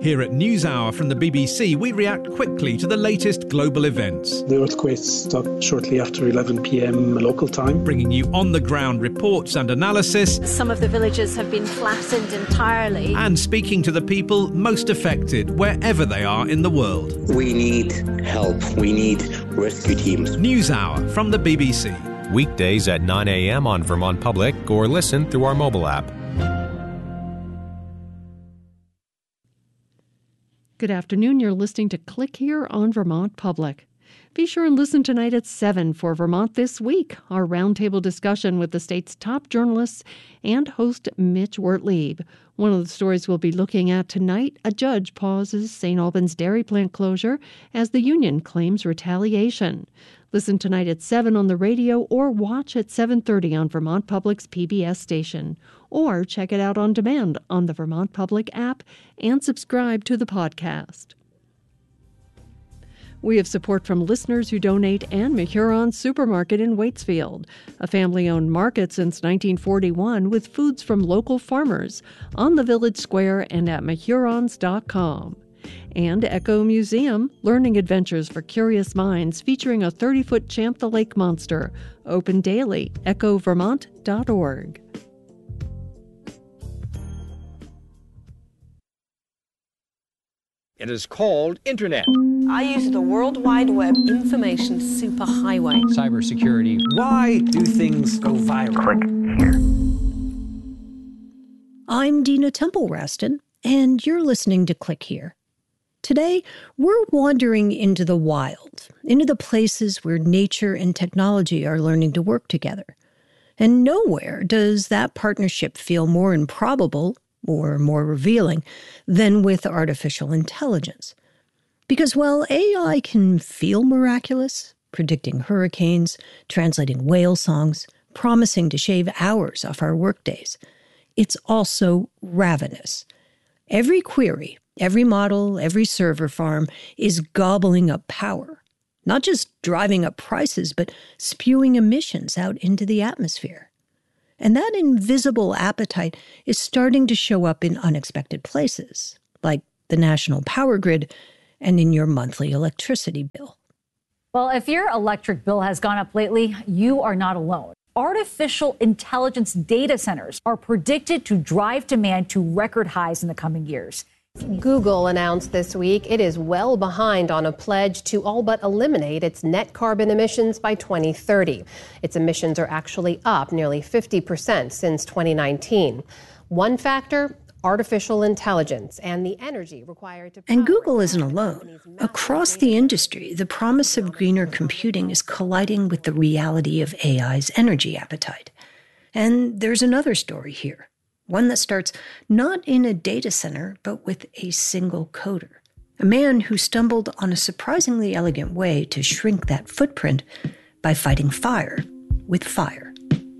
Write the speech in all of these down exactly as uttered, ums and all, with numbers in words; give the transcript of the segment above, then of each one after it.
Here at NewsHour from the B B C, we react quickly to the latest global events. The earthquake stopped shortly after eleven p.m. local time. Bringing you on-the-ground reports and analysis. Some of the villages have been flattened entirely. And speaking to the people most affected, wherever they are in the world. We need help. We need rescue teams. NewsHour from the B B C. Weekdays at nine a.m. on Vermont Public or listen through our mobile app. Good afternoon. You're listening to Click Here on Vermont Public. Be sure and listen tonight at seven for Vermont This Week, our roundtable discussion with the state's top journalists and host Mitch Wertlieb. One of the stories we'll be looking at tonight, a judge pauses Saint Albans dairy plant closure as the union claims retaliation. Listen tonight at seven on the radio or watch at seven thirty on Vermont Public's P B S station. Or check it out on demand on the Vermont Public app and subscribe to the podcast. We have support from listeners who donate and Mahuron Supermarket in Waitsfield, a family-owned market since nineteen forty-one with foods from local farmers on the Village Square and at mahurons dot com. And Echo Museum, learning adventures for curious minds featuring a thirty-foot Champ the Lake monster, open daily, echo vermont dot org. It is called Internet. I use the World Wide Web information superhighway. Cybersecurity. Why do things go viral? Click here. I'm Dina Temple-Raston, and you're listening to Click Here. Today, we're wandering into the wild, into the places where nature and technology are learning to work together. And nowhere does that partnership feel more improbable or more revealing than with artificial intelligence. Because while A I can feel miraculous, predicting hurricanes, translating whale songs, promising to shave hours off our workdays, it's also ravenous. Every query, every model, every server farm is gobbling up power, not just driving up prices, but spewing emissions out into the atmosphere. And that invisible appetite is starting to show up in unexpected places, like the national power grid and in your monthly electricity bill. Well, if your electric bill has gone up lately, you are not alone. Artificial intelligence data centers are predicted to drive demand to record highs in the coming years. Google announced this week it is well behind on a pledge to all but eliminate its net carbon emissions by twenty thirty. Its emissions are actually up nearly fifty percent since twenty nineteen. One factor, artificial intelligence and the energy required to... And Google isn't alone. Across the industry, the promise of greener computing is colliding with the reality of A I's energy appetite. And there's another story here. One that starts not in a data center, but with a single coder. A man who stumbled on a surprisingly elegant way to shrink that footprint by fighting fire with fire.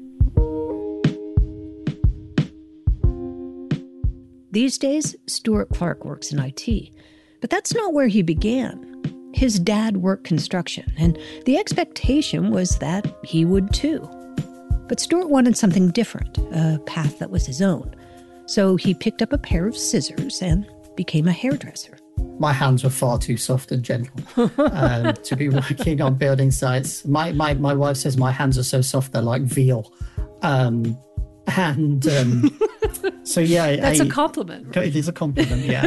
These days, Stuart Clark works in I T, but that's not where he began. His dad worked construction, and the expectation was that he would too. But Stuart wanted something different, a path that was his own. So he picked up a pair of scissors and became a hairdresser. My hands were far too soft and gentle um, to be working on building sites. My, my my wife says my hands are so soft they're like veal. Um, and um, so, yeah. That's I, a compliment. Right? It is a compliment, yeah.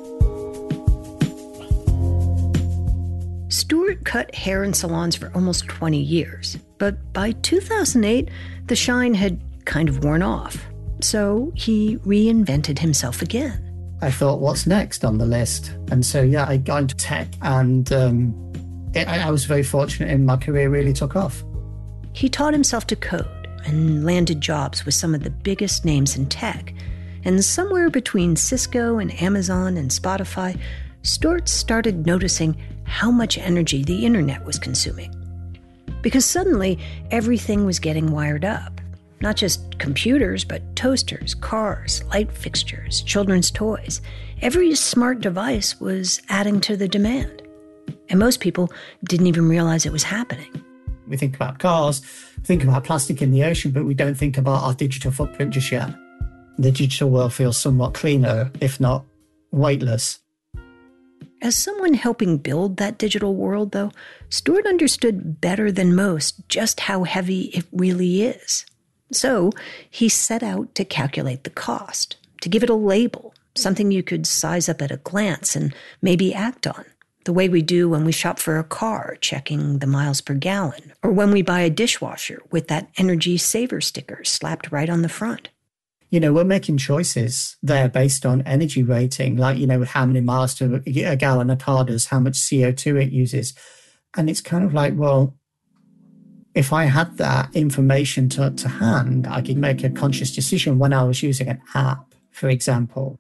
Stuart cut hair in salons for almost twenty years, but by two thousand eight, the shine had kind of worn off. So he reinvented himself again. I thought, what's next on the list? And so, yeah, I got into tech, and um, it, I was very fortunate, and my career really took off. He taught himself to code and landed jobs with some of the biggest names in tech. And somewhere between Cisco and Amazon and Spotify, Stuart started noticing how much energy the internet was consuming. Because suddenly, everything was getting wired up. Not just computers, but toasters, cars, light fixtures, children's toys. Every smart device was adding to the demand. And most people didn't even realize it was happening. We think about cars, think about plastic in the ocean, but we don't think about our digital footprint just yet. The digital world feels somewhat cleaner, if not weightless. As someone helping build that digital world, though, Stuart understood better than most just how heavy it really is. So he set out to calculate the cost, to give it a label, something you could size up at a glance and maybe act on, the way we do when we shop for a car, checking the miles per gallon, or when we buy a dishwasher with that energy saver sticker slapped right on the front. You know, we're making choices there based on energy rating, like, you know, how many miles to a gallon a car does, how much C O two it uses. And it's kind of like, well, if I had that information to, to hand, I could make a conscious decision when I was using an app, for example.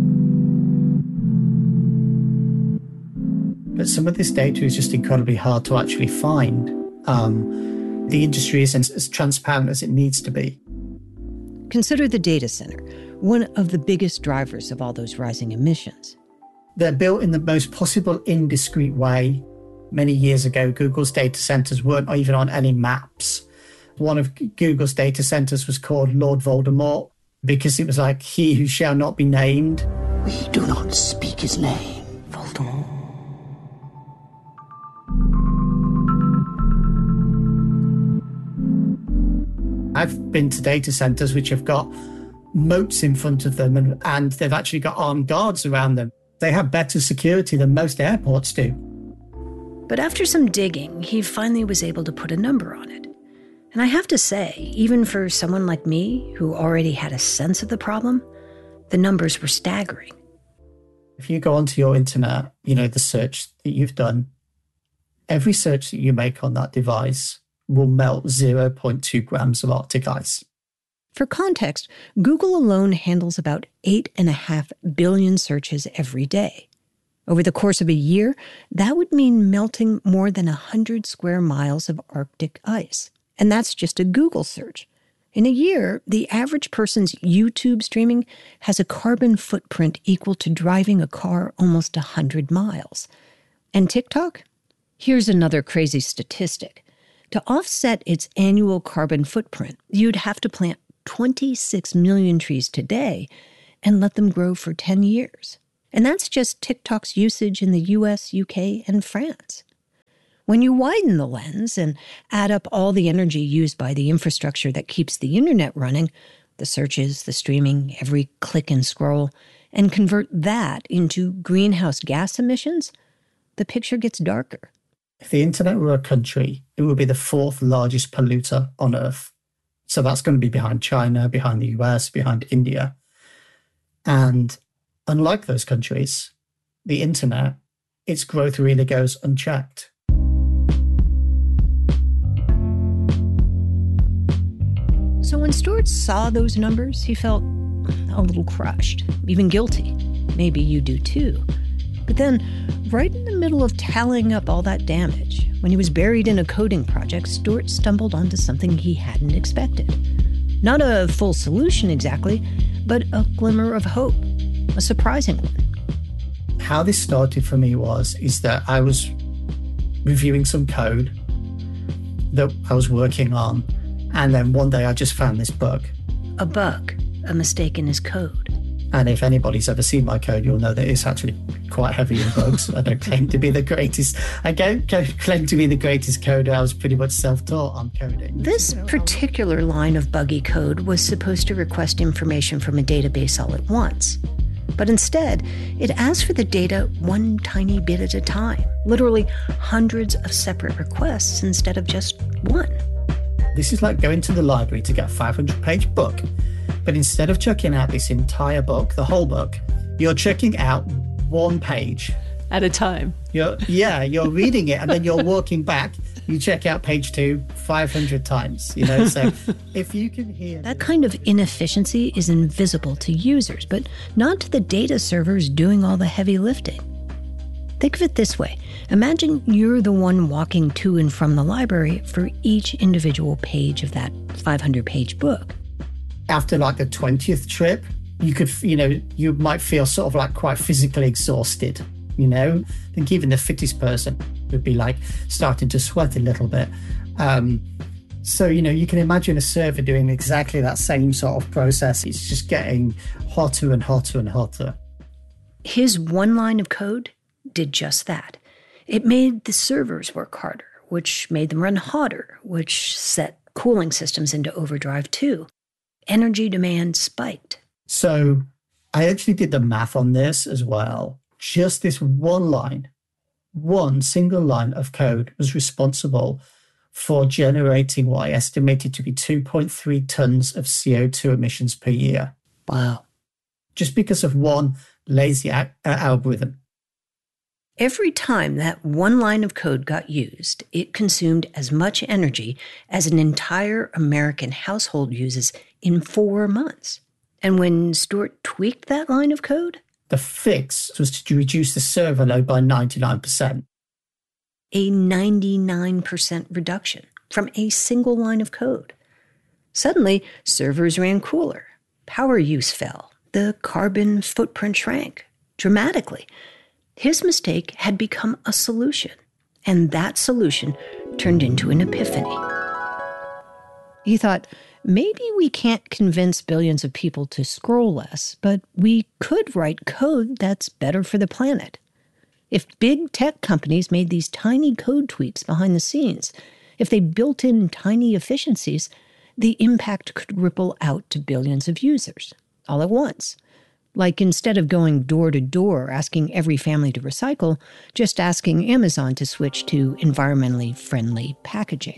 But some of this data is just incredibly hard to actually find. Um, the industry isn't as transparent as it needs to be. Consider the data center, one of the biggest drivers of all those rising emissions. They're built in the most possible indiscreet way. Many years ago, Google's data centers weren't even on any maps. One of Google's data centers was called Lord Voldemort because it was like, he who shall not be named. We do not speak his name, Voldemort. I've been to data centers which have got moats in front of them and, and they've actually got armed guards around them. They have better security than most airports do. But after some digging, he finally was able to put a number on it. And I have to say, even for someone like me, who already had a sense of the problem, the numbers were staggering. If you go onto your internet, you know, the search that you've done, every search that you make on that device will melt zero point two grams of Arctic ice. For context, Google alone handles about eight and a half billion searches every day. Over the course of a year, that would mean melting more than one hundred square miles of Arctic ice. And that's just a Google search. In a year, the average person's YouTube streaming has a carbon footprint equal to driving a car almost one hundred miles. And TikTok? Here's another crazy statistic. To offset its annual carbon footprint, you'd have to plant twenty-six million trees today and let them grow for ten years. And that's just TikTok's usage in the U S, U K, and France. When you widen the lens and add up all the energy used by the infrastructure that keeps the internet running, the searches, the streaming, every click and scroll, and convert that into greenhouse gas emissions, the picture gets darker. If the internet were a country, it would be the fourth largest polluter on Earth. So that's going to be behind China, behind the U S, behind India. And unlike those countries, the internet, its growth really goes unchecked. So when Stuart saw those numbers, he felt a little crushed, even guilty. Maybe you do too. But then, right in the middle of tallying up all that damage, when he was buried in a coding project, Stuart stumbled onto something he hadn't expected. Not a full solution exactly, but a glimmer of hope, a surprising one. How this started for me was, is that I was reviewing some code that I was working on, and then one day I just found this bug. A bug, a mistake in his code. And if anybody's ever seen my code, you'll know that it's actually quite heavy in bugs. I don't claim to be the greatest. I don't claim to be the greatest coder. I was pretty much self-taught on coding. This particular line of buggy code was supposed to request information from a database all at once. But instead, it asked for the data one tiny bit at a time, literally hundreds of separate requests instead of just one. This is like going to the library to get a five hundred page book. But instead of checking out this entire book, the whole book, you're checking out one page. At a time. You're, yeah, you're reading it and then you're walking back. You check out page two five hundred times, you know, so if you can hear... That kind of inefficiency is invisible to users, but not to the data servers doing all the heavy lifting. Think of it this way. Imagine you're the one walking to and from the library for each individual page of that five hundred page book. After like the twentieth trip, you could, you know, you might feel sort of like quite physically exhausted, you know? I think even the fittest person would be like starting to sweat a little bit. Um, so, you know, you can imagine a server doing exactly that same sort of process. It's just getting hotter and hotter and hotter. His one line of code did just that. It made the servers work harder, which made them run hotter, which set cooling systems into overdrive too. Energy demand spiked. So I actually did the math on this as well. Just this one line, one single line of code was responsible for generating what I estimated to be two point three tons of C O two emissions per year. Wow. Just because of one lazy a- uh, algorithm. Every time that one line of code got used, it consumed as much energy as an entire American household uses in four months. And when Stuart tweaked that line of code, the fix was to reduce the server load by ninety-nine percent. A ninety-nine percent reduction from a single line of code. Suddenly, servers ran cooler, power use fell, the carbon footprint shrank dramatically. His mistake had become a solution, and that solution turned into an epiphany. He thought, maybe we can't convince billions of people to scroll less, but we could write code that's better for the planet. If big tech companies made these tiny code tweaks behind the scenes, if they built in tiny efficiencies, the impact could ripple out to billions of users all at once. Like instead of going door to door asking every family to recycle, just asking Amazon to switch to environmentally friendly packaging.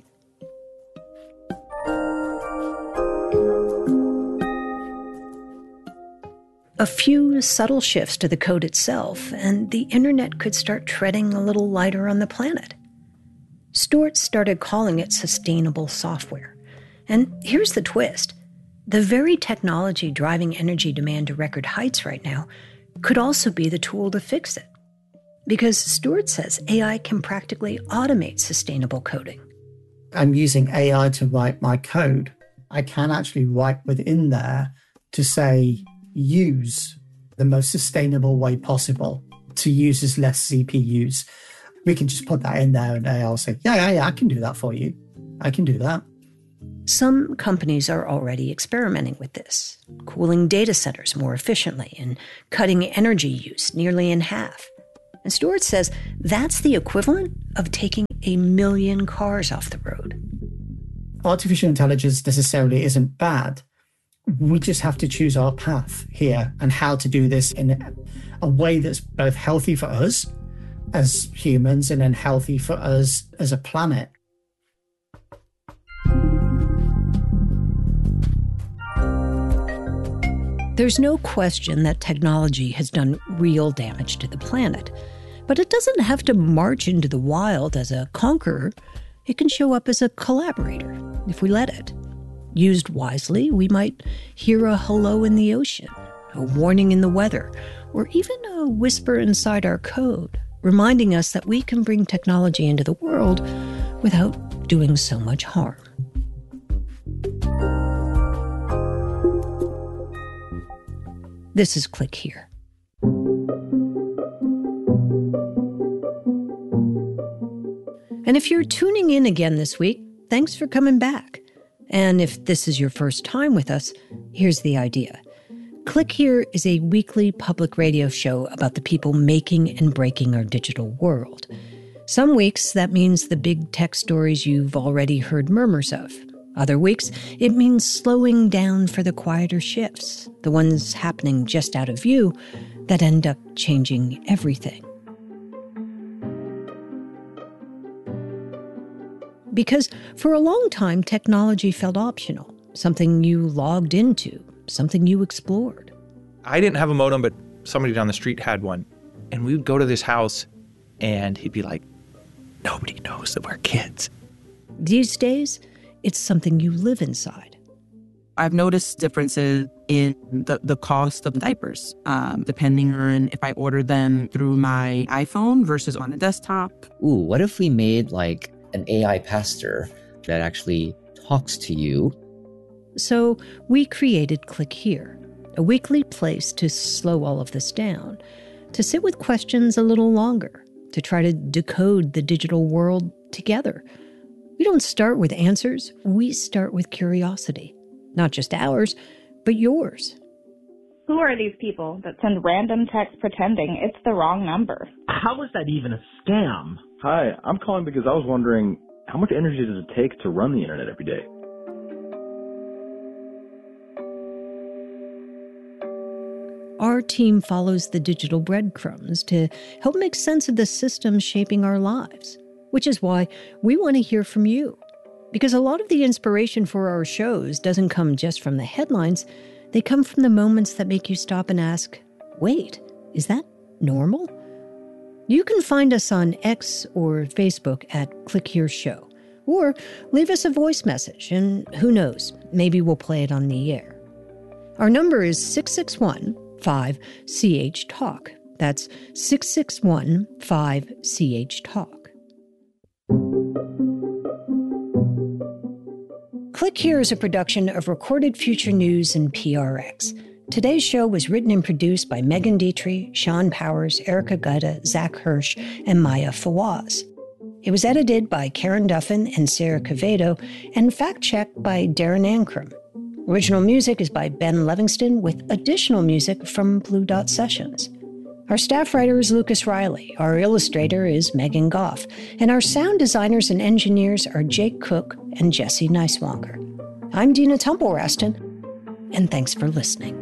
A few subtle shifts to the code itself, and the internet could start treading a little lighter on the planet. Stuart started calling it sustainable software. And here's the twist. The very technology driving energy demand to record heights right now could also be the tool to fix it. Because Stuart says A I can practically automate sustainable coding. I'm using A I to write my code. I can actually write within there to say, use the most sustainable way possible to use as less C P Us. We can just put that in there and A I will say, yeah, yeah, yeah, I can do that for you. I can do that. Some companies are already experimenting with this, cooling data centers more efficiently and cutting energy use nearly in half. And Stuart says that's the equivalent of taking a million cars off the road. Artificial intelligence necessarily isn't bad. We just have to choose our path here and how to do this in a way that's both healthy for us as humans and then healthy for us as a planet. There's no question that technology has done real damage to the planet. But it doesn't have to march into the wild as a conqueror. It can show up as a collaborator, if we let it. Used wisely, we might hear a hello in the ocean, a warning in the weather, or even a whisper inside our code, reminding us that we can bring technology into the world without doing so much harm. This is Click Here. And if you're tuning in again this week, thanks for coming back. And if this is your first time with us, here's the idea. Click Here is a weekly public radio show about the people making and breaking our digital world. Some weeks, that means the big tech stories you've already heard murmurs of. Other weeks, it means slowing down for the quieter shifts, the ones happening just out of view that end up changing everything. Because for a long time, technology felt optional, something you logged into, something you explored. I didn't have a modem, but somebody down the street had one. And we would go to this house, and he'd be like, nobody knows that we're kids. These days, it's something you live inside. I've noticed differences in the, the cost of diapers, um, depending on if I order them through my iPhone versus on a desktop. Ooh, what if we made like an A I pastor that actually talks to you? So we created Click Here, a weekly place to slow all of this down, to sit with questions a little longer, to try to decode the digital world together. We don't start with answers, we start with curiosity. Not just ours, but yours. Who are these people that send random texts pretending it's the wrong number? How is that even a scam? Hi, I'm calling because I was wondering, how much energy does it take to run the internet every day? Our team follows the digital breadcrumbs to help make sense of the systems shaping our lives, which is why we want to hear from you. Because a lot of the inspiration for our shows doesn't come just from the headlines. They come from the moments that make you stop and ask, wait, is that normal? You can find us on X or Facebook at Click Here Show, or leave us a voice message, and who knows, maybe we'll play it on the air. Our number is six six one, five C H Talk. That's six six one, five C H Talk. Click Here is a production of Recorded Future News and P R X. Today's show was written and produced by Megan Dietrich, Sean Powers, Erica Gutta, Zach Hirsch, and Maya Fawaz. It was edited by Karen Duffin and Sarah Cavedo, and fact-checked by Darren Ankrum. Original music is by Ben Livingston, with additional music from Blue Dot Sessions. Our staff writer is Lucas Riley, our illustrator is Megan Goff, and our sound designers and engineers are Jake Cook and Jesse Neiswanger. I'm Dina Temple-Raston, and thanks for listening.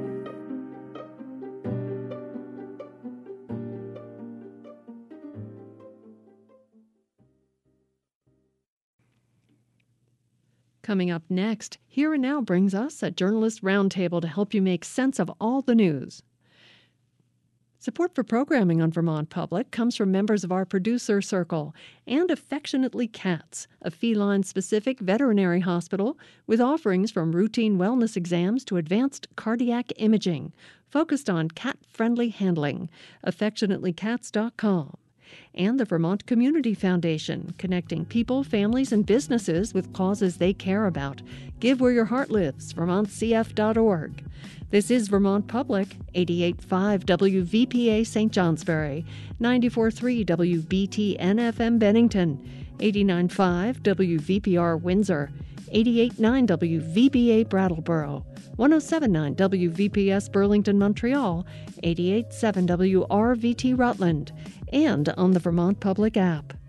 Coming up next, Here and Now brings us a journalist roundtable to help you make sense of all the news. Support for programming on Vermont Public comes from members of our producer circle and Affectionately Cats, a feline-specific veterinary hospital with offerings from routine wellness exams to advanced cardiac imaging, focused on cat-friendly handling. affectionately cats dot com. And the Vermont Community Foundation, connecting people, families, and businesses with causes they care about. Give where your heart lives, vermont c f dot org. This is Vermont Public, eighty-eight point five W V P A Saint Johnsbury, ninety-four point three W B T N F M Bennington, eighty-nine point five W V P R Windsor, eighty-eight point nine W V B A Brattleboro, one oh seven point nine W V P S Burlington, Montreal, eighty-eight point seven W R V T Rutland, and on the Vermont Public app.